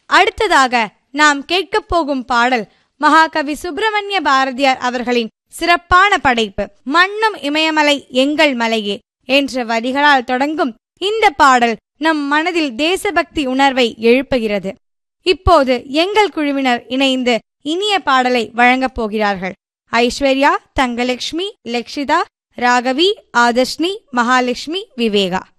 அடுத்ததாக நாம் கேட்கப் போகும் பாடல் மகாகவி சுப்பிரமணிய பாரதியார் அவர்களின் சிறப்பான படைப்பு மண்ணும் இமயமலை எங்கள் மலையே என்ற வரிகளால் தொடங்கும் இந்த பாடல் நம் மனதில் தேசபக்தி உணர்வை எழுப்புகிறது. இப்போது எங்கள் குழுவினர் இணைந்து இனிய பாடலை வழங்கப் போகிறார்கள். ஐஸ்வர்யா, தங்கலட்சுமி, லக்ஷிதா, ராகவி, ஆதர்ஷ்னி, மகாலட்சுமி, விவேகா.